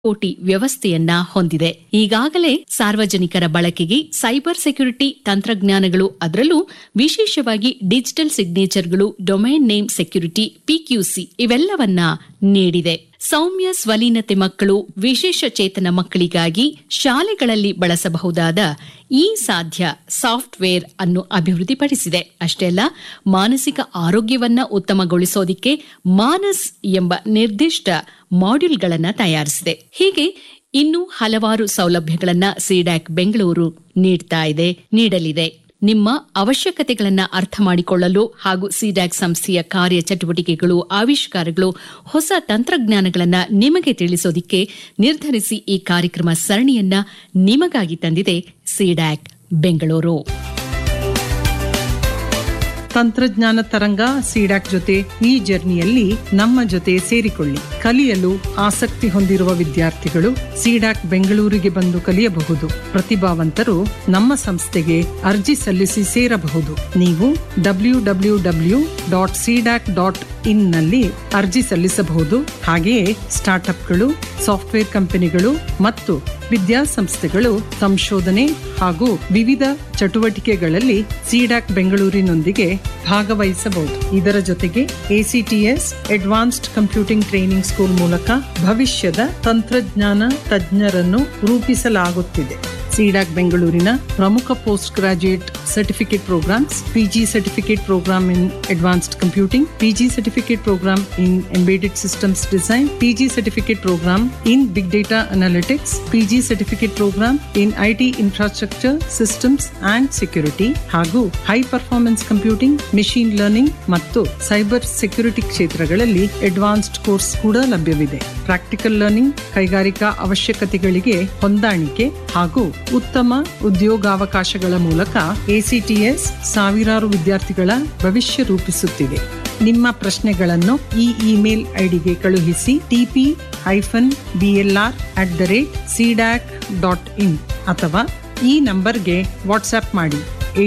ಕೋಟಿ ವ್ಯವಸ್ಥೆಯನ್ನ ಹೊಂದಿದೆ. ಈಗಾಗಲೇ ಸಾರ್ವಜನಿಕರ ಬಳಕೆಗೆ ಸೈಬರ್ ಸೆಕ್ಯುರಿಟಿ ತಂತ್ರಜ್ಞಾನಗಳು, ಅದರಲ್ಲೂ ವಿಶೇಷವಾಗಿ digital ಸಿಗ್ನೇಚರ್ಗಳು, domain name security, PQC ಇವೆಲ್ಲವನ್ನ ನೀಡಿದೆ. ಸೌಮ್ಯ ಸ್ವಲೀನತೆ ಮಕ್ಕಳು, ವಿಶೇಷ ಚೇತನ ಮಕ್ಕಳಿಗಾಗಿ ಶಾಲೆಗಳಲ್ಲಿ ಬಳಸಬಹುದಾದ ಈ ಸಾಧ್ಯ ಸಾಫ್ಟ್ವೇರ್ ಅನ್ನು ಅಭಿವೃದ್ಧಿಪಡಿಸಿದೆ. ಅಷ್ಟೇ ಅಲ್ಲ, ಮಾನಸಿಕ ಆರೋಗ್ಯವನ್ನ ಉತ್ತಮಗೊಳಿಸೋದಿಕ್ಕೆ ಮಾನಸ್ ಎಂಬ ನಿರ್ದಿಷ್ಟ ಮಾಡ್ಯೂಲ್ಗಳನ್ನು ತಯಾರಿಸಿದೆ. ಹೀಗೆ ಇನ್ನೂ ಹಲವಾರು ಸೌಲಭ್ಯಗಳನ್ನ ಸಿಡ್ಯಾಕ್ ಬೆಂಗಳೂರು ನೀಡಲಿದೆ. ನಿಮ್ಮ ಅವಶ್ಯಕತೆಗಳನ್ನು ಅರ್ಥ ಮಾಡಿಕೊಳ್ಳಲು ಹಾಗೂ ಸಿಡ್ಯಾಕ್ ಸಂಸ್ಥೆಯ ಕಾರ್ಯಚಟುವಟಿಕೆಗಳು, ಆವಿಷ್ಕಾರಗಳು, ಹೊಸ ತಂತ್ರಜ್ಞಾನಗಳನ್ನು ನಿಮಗೆ ತಿಳಿಸೋದಿಕ್ಕೆ ನಿರ್ಧರಿಸಿ ಈ ಕಾರ್ಯಕ್ರಮ ಸರಣಿಯನ್ನ ನಿಮಗಾಗಿ ತಂದಿದೆ ಸಿಡ್ಯಾಕ್ ಬೆಂಗಳೂರು. ತಂತ್ರಜ್ಞಾನ ತರಂಗ ಸಿಡ್ಯಾಕ್ ಜೊತೆ ಈ ಜರ್ನಿಯಲ್ಲಿ ನಮ್ಮ ಜೊತೆ ಸೇರಿಕೊಳ್ಳಿ. ಕಲಿಯಲು ಆಸಕ್ತಿ ಹೊಂದಿರುವ ವಿದ್ಯಾರ್ಥಿಗಳು ಸಿಡ್ಯಾಕ್ ಬೆಂಗಳೂರಿಗೆ ಬಂದು ಕಲಿಯಬಹುದು. ಪ್ರತಿಭಾವಂತರು ನಮ್ಮ ಸಂಸ್ಥೆಗೆ ಅರ್ಜಿ ಸಲ್ಲಿಸಿ ಸೇರಬಹುದು. ನೀವು www.cdac.in ನಲ್ಲಿ ಅರ್ಜಿ ಸಲ್ಲಿಸಬಹುದು. ಹಾಗೆಯೇ ಸ್ಟಾರ್ಟ್ಅಪ್ಗಳು, ಸಾಫ್ಟ್ವೇರ್ ಕಂಪನಿಗಳು ಮತ್ತು ವಿದ್ಯಾಸಂಸ್ಥೆಗಳು ಸಂಶೋಧನೆ ಹಾಗೂ ವಿವಿಧ ಚಟುವಟಿಕೆಗಳಲ್ಲಿ ಸಿಡ್ಯಾಕ್ ಬೆಂಗಳೂರಿನೊಂದಿಗೆ ಭಾಗವಹಿಸಬಹುದು. ಇದರ ಜೊತೆಗೆ ACTS advanced computing training school ಮೂಲಕ ಭವಿಷ್ಯದ ತಂತ್ರಜ್ಞಾನ ತಜ್ಞರನ್ನು ರೂಪಿಸಲಾಗುತ್ತಿದೆ. ಸಿಡ್ಯಾಕ್ ಬೆಂಗಳೂರಿನ ಪ್ರಮುಖ post graduate certificate programmes: PG certificate program in advanced computing, PG certificate program in embedded systems design, PG certificate program in big data analytics, PG certificate program in IT infrastructure systems and security ಹಾಗೂ high performance computing, machine learning ಮತ್ತು cyber security ಕ್ಷೇತ್ರಗಳಲ್ಲಿ advanced course ಕೂಡ ಲಭ್ಯವಿದೆ. Practical learning, ಕೈಗಾರಿಕಾ ಅವಶ್ಯಕತೆಗಳಿಗೆ ಹೊಂದಾಣಿಕೆ ಹಾಗೂ ಉತ್ತಮ ಉದ್ಯೋಗಾವಕಾಶಗಳ ಮೂಲಕ ಎಸಿಟಿಎಸ್ ಸಾವಿರಾರು ವಿದ್ಯಾರ್ಥಿಗಳ ಭವಿಷ್ಯ ರೂಪಿಸುತ್ತಿದೆ. ನಿಮ್ಮ ಪ್ರಶ್ನೆಗಳನ್ನು ಈ ಇಮೇಲ್ ಐಡಿಗೆ ಕಳುಹಿಸಿ: tp-blr@cdac.in ಅಥವಾ ಈ ನಂಬರ್ಗೆ ವಾಟ್ಸ್ಆಪ್ ಮಾಡಿ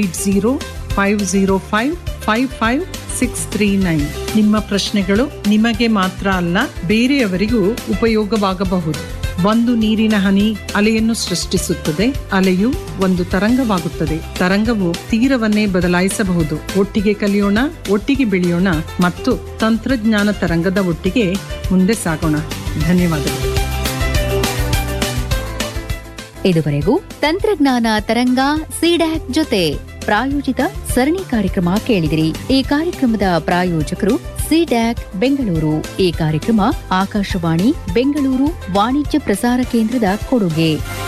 8050555639. ನಿಮ್ಮ ಪ್ರಶ್ನೆಗಳು ನಿಮಗೆ ಮಾತ್ರ ಅಲ್ಲ, ಬೇರೆಯವರಿಗೂ ಉಪಯೋಗವಾಗಬಹುದು. ಒಂದು ನೀರಿನ ಹನಿ ಅಲೆಯನ್ನು ಸೃಷ್ಟಿಸುತ್ತದೆ. ಅಲೆಯು ಒಂದು ತರಂಗವಾಗುತ್ತದೆ. ತರಂಗವು ತೀರವನ್ನೇ ಬದಲಾಯಿಸಬಹುದು. ಒಟ್ಟಿಗೆ ಕಲಿಯೋಣ, ಒಟ್ಟಿಗೆ ಬೆಳೆಯೋಣ ಮತ್ತು ತಂತ್ರಜ್ಞಾನ ತರಂಗದ ಒಟ್ಟಿಗೆ ಮುಂದೆ ಸಾಗೋಣ. ಧನ್ಯವಾದಗಳು. ಇದುವರೆಗೂ ತಂತ್ರಜ್ಞಾನ ತರಂಗ ಸಿಡ್ಯಾಕ್ ಜೊತೆ ಪ್ರಾಯೋಜಿತ ಸರಣಿ ಕಾರ್ಯಕ್ರಮ ಕೇಳಿದಿರಿ. ಈ ಕಾರ್ಯಕ್ರಮದ ಪ್ರಾಯೋಜಕರು ಸಿಡ್ಯಾಕ್ ಬೆಂಗಳೂರು. ಈ ಕಾರ್ಯಕ್ರಮ ಆಕಾಶವಾಣಿ ಬೆಂಗಳೂರು ವಾಣಿಜ್ಯ ಪ್ರಸಾರ ಕೇಂದ್ರದ ಕೊಡುಗೆ.